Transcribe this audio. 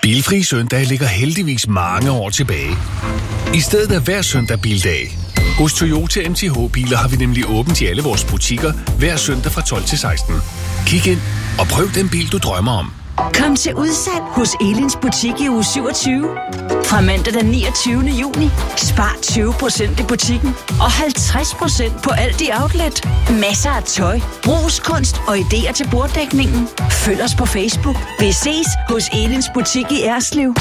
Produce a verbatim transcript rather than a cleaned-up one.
Bilfri søndag ligger heldigvis mange år tilbage. I stedet er hver søndag bildag. Hos Toyota M T H-biler har vi nemlig åbent i alle vores butikker hver søndag fra tolv til seksten. Kig ind og prøv den bil, du drømmer om. Kom til udsalg hos Elins butik i uge syvogtyve. Fra mandag den niogtyvende juni. Spar tyve procent i butikken og halvtreds procent på alt i outlet. Masser af tøj, brugskunst og idéer til borddækningen. Følg os på Facebook. Vi ses hos Elins butik i Erslev.